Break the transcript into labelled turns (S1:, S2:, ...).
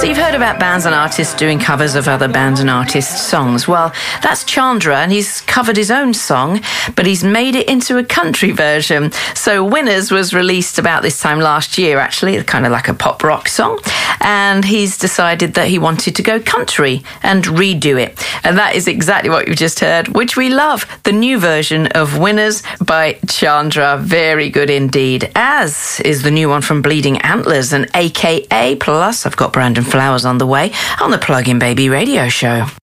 S1: So you've heard about bands and artists doing covers of other bands and artists' songs. Well, that's Chandra, and he's covered his own song, but he's made it into a country version. So Winners was released about this time last year, actually, kind of like a pop rock song. And he's decided that he wanted to go country and redo it. And that is exactly what you've just heard, which we love. The new version of Winners by Chandra. Very good indeed. As is the new one from Bleeding Antlers and AKA. Plus, I've got Brandon Flowers on the way on the Plug-in Baby radio show.